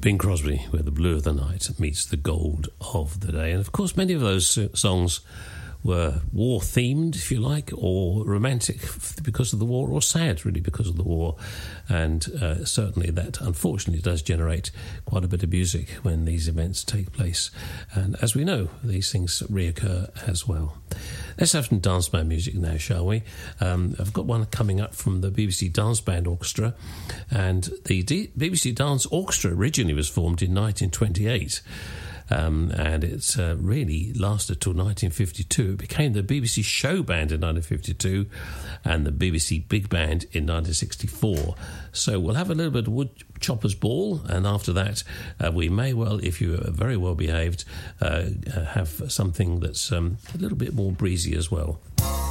Bing Crosby, where the blue of the night meets the gold of the day. And of course, many of those songs were war-themed, if you like, or romantic because of the war, or sad, really, because of the war. And certainly that, unfortunately, does generate quite a bit of music when these events take place. And as we know, these things reoccur as well. Let's have some dance band music now, shall we? I've got one coming up from the BBC Dance Band Orchestra. And the BBC Dance Orchestra originally was formed in 1928. And it's really lasted till 1952. It became the BBC Show Band in 1952 and the BBC Big Band in 1964. So we'll have a little bit of Woodchopper's Ball, and after that we may well, if you are very well behaved, have something that's a little bit more breezy as well.